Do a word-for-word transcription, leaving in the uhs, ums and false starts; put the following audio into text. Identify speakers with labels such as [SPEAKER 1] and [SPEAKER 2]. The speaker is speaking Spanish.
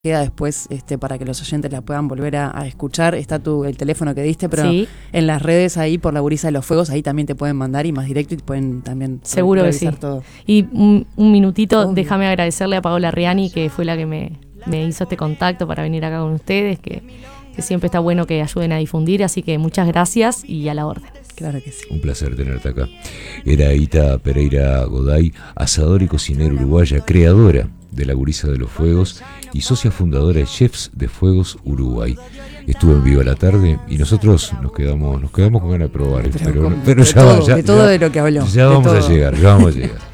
[SPEAKER 1] queda después este, para que los oyentes la puedan volver a, a escuchar. Está tu, el teléfono que diste, pero
[SPEAKER 2] sí.
[SPEAKER 1] en las redes ahí por La Gurisa de los Fuegos, ahí también te pueden mandar y más directo y te pueden también
[SPEAKER 2] seguro que sí.
[SPEAKER 1] todo.
[SPEAKER 2] Y un, un minutito,
[SPEAKER 1] Obvio.
[SPEAKER 2] Déjame agradecerle a Paola Riani, que fue la que me, me hizo este contacto para venir acá con ustedes, que, que siempre está bueno que ayuden a difundir, así que muchas gracias y a la orden.
[SPEAKER 1] Claro que sí.
[SPEAKER 3] Un placer tenerte acá. Era Ita Pereira Goday, asadora y cocinera uruguaya, creadora de La Gurisa de los Fuegos y socia fundadora de Chefs de Fuegos Uruguay. Estuvo en Viva la Tarde y nosotros nos quedamos nos quedamos con ganas de probar,
[SPEAKER 1] pero,
[SPEAKER 3] pero,
[SPEAKER 1] con,
[SPEAKER 3] pero
[SPEAKER 1] de
[SPEAKER 3] ya,
[SPEAKER 1] todo,
[SPEAKER 3] ya,
[SPEAKER 1] de todo
[SPEAKER 3] ya,
[SPEAKER 1] de lo que habló.
[SPEAKER 3] Ya vamos
[SPEAKER 1] todo.
[SPEAKER 3] a llegar, ya vamos a llegar.